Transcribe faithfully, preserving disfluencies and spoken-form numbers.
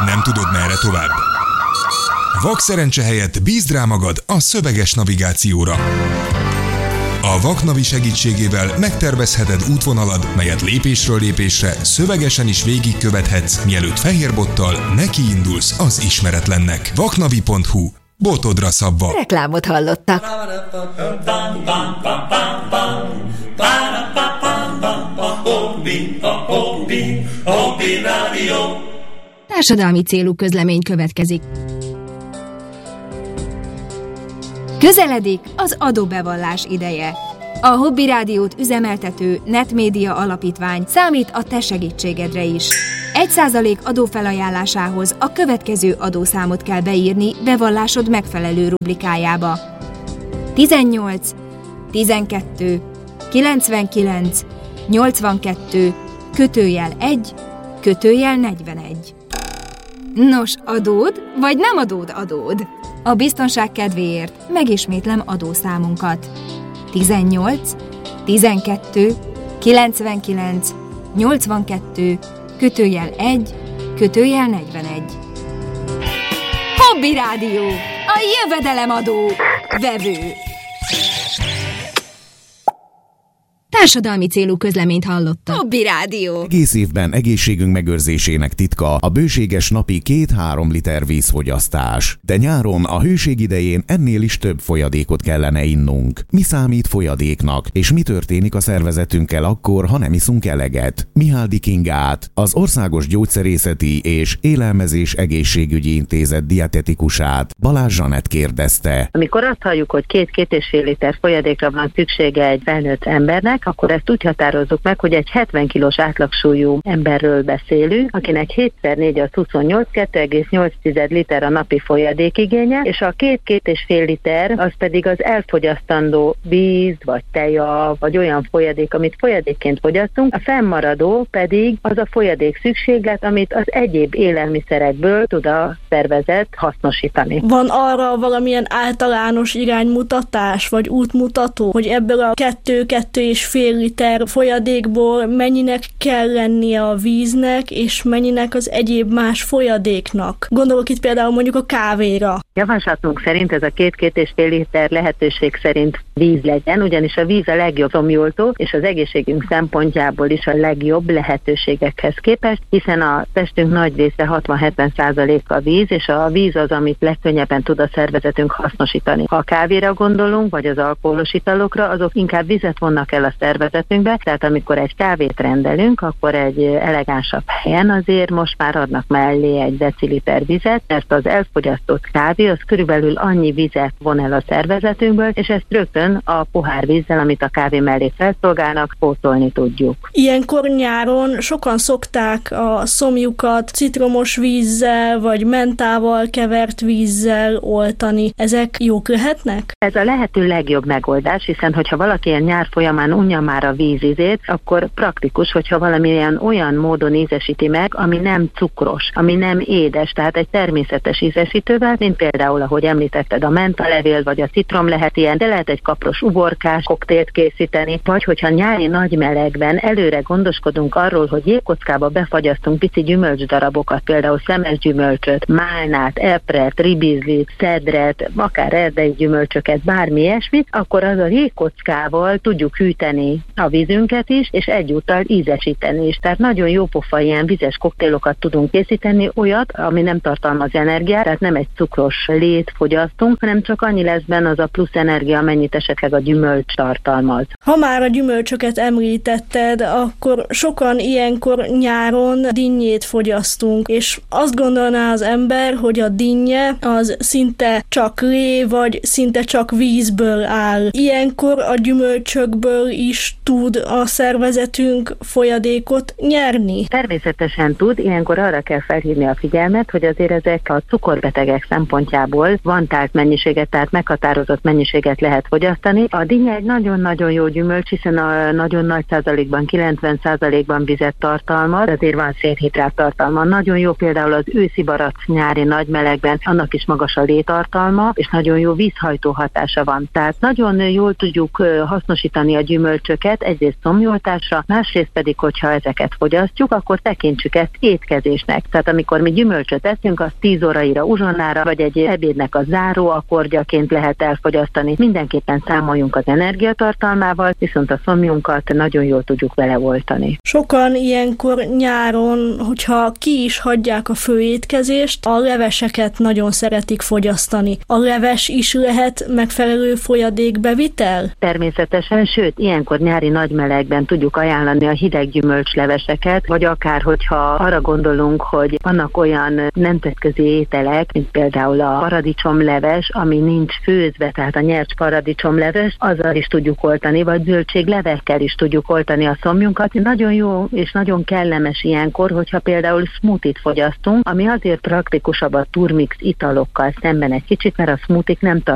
Nem tudod, merre tovább? Vak szerencse helyett bízd rá magad a szöveges navigációra. A Vaknavi segítségével megtervezheted útvonalad, melyet lépésről lépésre szövegesen is végigkövethetsz, mielőtt fehérbottal nekiindulsz az ismeretlennek. vaknavi pont hu. Botodra szabva. Reklámot hallottak. Társadalmi célú közlemény következik. Közeledik az adóbevallás ideje. A Hobby Rádiót üzemeltető Netmédia Alapítvány számít a te segítségedre is. egy százalék adófelajánlásához a következő adószámot kell beírni bevallásod megfelelő rubrikájába. tizennyolc, tizenkettő, kilencvenkilenc, nyolcvankettő, kötőjel egy, kötőjel negyvenegy. Nos, adód, vagy nem adód adód? A biztonság kedvéért megismétlem adószámunkat. tizennyolc, tizenkettő, kilencvenkilenc, nyolcvankettő, kötőjel egy, kötőjel negyvenegy. Hobby Rádió, a jövedelemadó vevő. Társadalmi célú közleményt hallottak. Hobby Rádió. Egész évben egészségünk megőrzésének titka a bőséges napi két-három liter vízfogyasztás. De nyáron a hőség idején ennél is több folyadékot kellene innunk. Mi számít folyadéknak, és mi történik a szervezetünkkel akkor, ha nem iszunk eleget? Mihály Kingát, az Országos Gyógyszerészeti és Élelmezés Egészségügyi Intézet dietetikusát Balázs Zsanett kérdezte. Amikor azt halljuk, hogy két-két és fél liter folyadékra van szüksége egy felnőtt embernek, akkor ezt úgy határozzuk meg, hogy egy hetven kilós átlagsúlyú emberről beszélünk, akinek hétszer négy az huszonnyolc, kettő egész nyolc liter a napi folyadékigénye, és a két-két és fél liter az pedig az elfogyasztandó víz, vagy teja, vagy olyan folyadék, amit folyadékként fogyasztunk, a fennmaradó pedig az a folyadék szükséglet, amit az egyéb élelmiszerekből tud a szervezet hasznosítani. Van arra valamilyen általános iránymutatás, vagy útmutató, hogy ebből a kettő-kettő és fél liter folyadékból mennyinek kell lennie a víznek, és mennyinek az egyéb más folyadéknak? Gondolok itt például mondjuk a kávéra. Javaslatunk szerint ez a két-két és fél liter lehetőség szerint víz legyen, ugyanis a víz a legjobb szomjoltó, és az egészségünk szempontjából is a legjobb lehetőségekhez képest, hiszen a testünk nagy része hatvan-hetven százaléka víz, és a víz az, amit legkönnyebben tud a szervezetünk hasznosítani. Ha a kávéra gondolunk, vagy az alkoholos italokra, azok inkább vizet vonnak el a szervezetünkbe, tehát amikor egy kávét rendelünk, akkor egy elegánsabb helyen azért most már adnak mellé egy deciliter vizet, mert az elfogyasztott kávé az körülbelül annyi vizet von el a szervezetünkből, és ezt rögtön a pohár vízzel, amit a kávé mellé felszolgálnak, pótolni tudjuk. Ilyenkor nyáron sokan szokták a szomjukat citromos vízzel, vagy mentával kevert vízzel oltani. Ezek jók lehetnek? Ez a lehető legjobb megoldás, hiszen hogyha valaki ilyen nyár folyamán unja már a vízizét, akkor praktikus, hogyha valamilyen olyan módon ízesíti meg, ami nem cukros, ami nem édes, tehát egy természetes ízesítővel, mint például, ahogy említetted, a mentalevél vagy a citrom lehet ilyen, de lehet egy kapros uborkás koktélt készíteni, vagy hogyha nyári nagy melegben előre gondoskodunk arról, hogy jégkockába befagyasztunk pici gyümölcsdarabokat, például szemes gyümölcsöt, málnát, epret, ribizlit, cedret, akár erdei gyümölcsöket, bármi ilyesmit, akkor az a jégkockával tudjuk hűteni a vízünket is, és egyúttal ízesíteni is. Tehát nagyon jó pofa ilyen vizes koktélokat tudunk készíteni, olyat, ami nem tartalmaz energiát, tehát nem egy cukros lét fogyasztunk, hanem csak annyi lesz benne az a plusz energia, amennyit esetleg a gyümölcs tartalmaz. Ha már a gyümölcsöket említetted, akkor sokan ilyenkor nyáron dinnyét fogyasztunk, és azt gondolná az ember, hogy a dinnye az szinte csak lé, vagy szinte csak vízből áll. Ilyenkor a gyümölcsökből is tud a szervezetünk folyadékot nyerni? Természetesen tud, ilyenkor arra kell felhívni a figyelmet, hogy azért ezek a cukorbetegek szempontjából szempontjából van tált mennyiséget, tehát meghatározott mennyiséget lehet fogyasztani. A dinnye egy nagyon-nagyon jó gyümölcs, hiszen a nagyon nagy százalékban, kilencven százalékban vizet tartalmaz, ezért van szénhidrát tartalma. Nagyon jó például az őszi barack nyári nagy melegben, annak is magas a létartalma, és nagyon jó vízhajtó hatása van. Tehát nagyon jól tudjuk hasznosítani a gyümölcsöket, egyrészt szomjoltásra, másrészt pedig, hogyha ezeket fogyasztjuk, akkor tekintsük ezt étkezésnek. Tehát amikor mi gyümölcsöt eszünk, az tíz óraira uzsonnára, vagy egy ebédnek a záró akkordjaként lehet elfogyasztani. Mindenképpen számoljunk az energiatartalmával, viszont a szomjunkat nagyon jól tudjuk vele oltani. Sokan ilyenkor nyáron, hogyha ki is hagyják a főétkezést, a leveseket nagyon szeretik fogyasztani. A leves is lehet megfelelő folyadékbevitel? Természetesen, sőt, ilyenkor nyári nagy melegben tudjuk ajánlani a hideg gyümölcsleveseket, vagy akár, hogyha arra gondolunk, hogy vannak olyan nemzetközi ételek, mint például a paradicsomleves, ami nincs főzve, tehát a nyers paradicsomleves, azzal is tudjuk oltani, vagy zöldséglevekkel is tudjuk oltani a szomjunkat. Nagyon jó és nagyon kellemes ilyenkor, hogyha például smoothie-t fogyasztunk, ami azért praktikusabb a turmix italokkal szemben egy kicsit, mert a smoothie nem